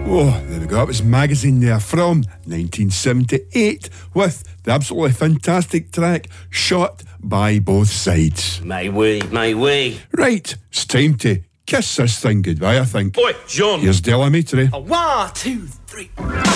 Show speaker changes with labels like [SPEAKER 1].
[SPEAKER 1] Oh, there we go. That was Magazine there from 1978 with the absolutely fantastic track Shot by Both Sides.
[SPEAKER 2] My way.
[SPEAKER 1] Right, it's time to kiss this thing goodbye, I think.
[SPEAKER 3] Oi, John.
[SPEAKER 1] Here's Del Amitri.
[SPEAKER 3] 1, 2, 3.